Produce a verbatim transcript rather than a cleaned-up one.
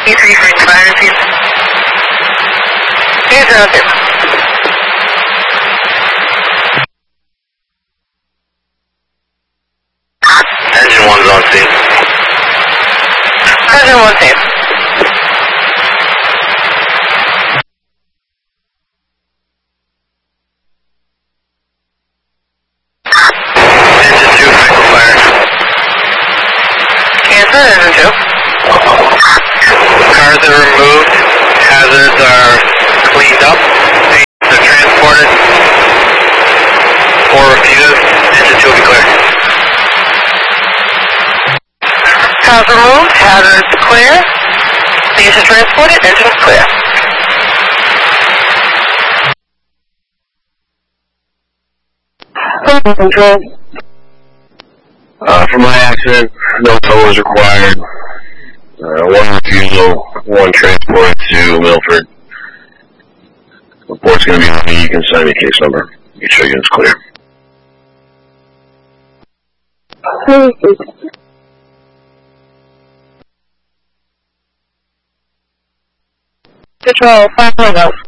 E three for fire team. Here's zero two. Engine one's on scene. Engine one safe. Engine two, Franklin fire. Cancel, engine two. Cars are removed. Hazards are cleaned up. Patients are transported. Or refuses. Engine two will be clear. Cars removed, hazards clear. Patient transported, engine clear. Control. Uh, for my accident, no tow is required. Uh, one refusal, one transport to Milford. Report's going to be on me. You can send me a case number. Make sure unit's clear. Control, five point oh.